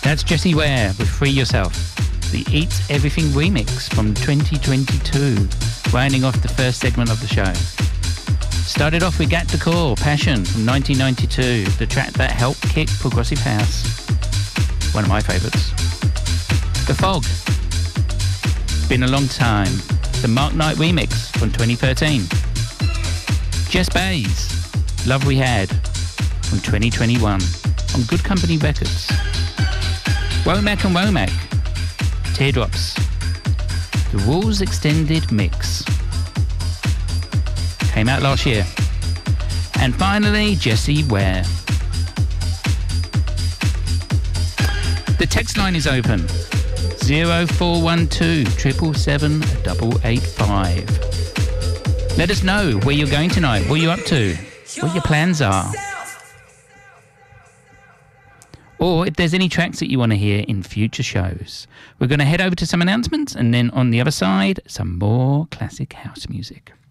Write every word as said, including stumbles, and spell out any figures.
That's Jessie Ware with Free Yourself, the Eats Everything remix from twenty twenty-two, rounding off the first segment of the show. Started off with Gat Decor, Passion from nineteen ninety-two, the track that helped kick Progressive House. One of my favourites. The Fog, Been a Long Time, the Mark Knight remix from twenty thirteen. Jess Bays, Love We Had from twenty twenty-one on Good Company Records. Womack and Womack, Teardrops, the Rules Extended Mix, came out last year. And finally, Jessie Ware. The text line is open, zero four one two, seven seven seven, eight eight five. Let us know where you're going tonight, what you're up to, what your plans are. Or if there's any tracks that you want to hear in future shows. We're going to head over to some announcements, and then on the other side, some more classic house music.